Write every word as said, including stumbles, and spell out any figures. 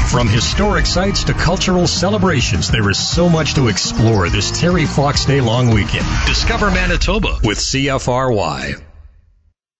From historic sites to cultural celebrations, there is so much to explore this Terry Fox Day long weekend. Discover Manitoba with C F R Y.